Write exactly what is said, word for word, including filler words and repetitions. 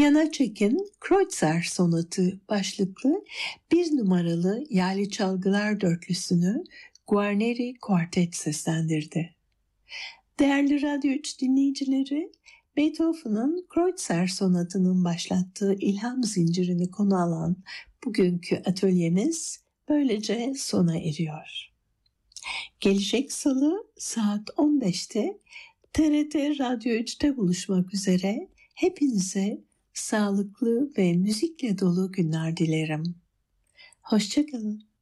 Janáček'in Kreutzer Sonatı başlıklı bir numaralı yaylı çalgılar dörtlüsünü Guarneri Quartet seslendirdi. Değerli Radyo üç dinleyicileri, Beethoven'ın Kreutzer Sonatı'nın başlattığı ilham zincirini konu alan bugünkü atölyemiz böylece sona eriyor. Gelecek salı saat on beşte T R T Radyo üçte buluşmak üzere. Hepinize sağlıklı ve müzikle dolu günler dilerim. Hoşça kalın.